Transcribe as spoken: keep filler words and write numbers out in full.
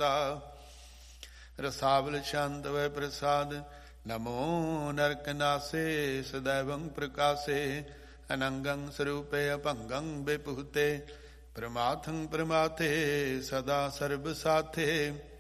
ਭਗਤਾ। ਰਸਾਵਲ ਛੰਦ ਵੈ ਪ੍ਰਸਾਦ ਨਮੋ ਨਰਕ ਨਾਸੇ ਸदैवं ਪ੍ਰਕਾਸੇ। ਅਨੰਗੰ ਸਰੂਪੇ ਅਭੰਗੰ ਬੇਪੂਤੇ ਪ੍ਰਮਾਥੰ ਪ੍ਰਮਾਥੇ ਸਦਾ ਸਰਬ ਸਾਥੇ।